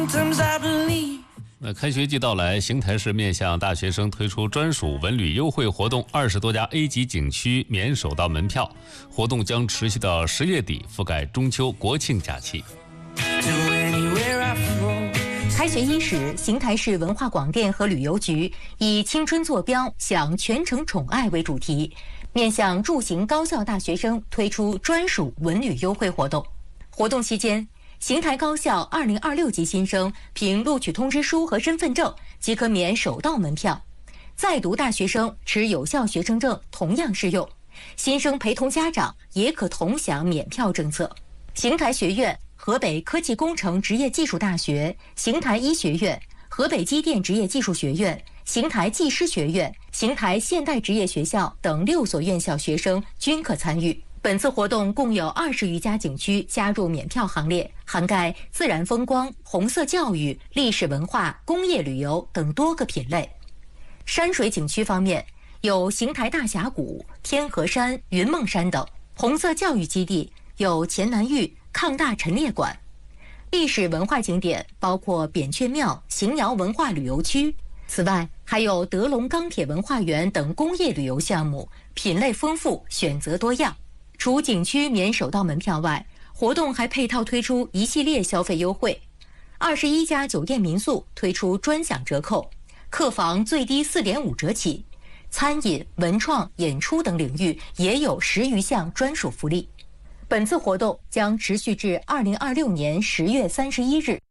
那开学季到来，邢台市面向大学生推出专属文旅优惠活动，20多家 A 级景区免首道门票，活动将持续到10月底，覆盖中秋、国庆假期。 开学伊始，邢台市文化广电和旅游局以青春坐标，享全城宠爱为主题，面向驻邢高校大学生推出专属文旅优惠活动。活动期间，邢台高校2026级新生凭录取通知书和身份证即可免首道门票，在读大学生持有效学生证同样适用，新生陪同家长也可同享免票政策。邢台学院、河北科技工程职业技术大学、邢台医学院、河北机电职业技术学院、邢台技师学院、邢台现代职业学校等6所院校学生均可参与。本次活动共有20余家景区加入免票行列，涵盖自然风光、红色教育、历史文化、工业旅游等多个品类。山水景区方面，有邢台大峡谷、天河山、云梦山等；红色教育基地有钱南峪、抗大陈列馆；历史文化景点包括扁鹊庙、邢窑文化旅游区。此外，还有德龙钢铁文化园等工业旅游项目，品类丰富，选择多样。除景区免首道门票外，活动还配套推出一系列消费优惠。21家酒店民宿推出专享折扣，客房最低4.5折起。餐饮、文创、演出等领域也有10余项专属福利。本次活动将持续至2026年10月31日。